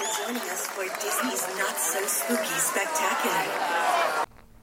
for joining us for Disney's Not So Spooky Spectacular.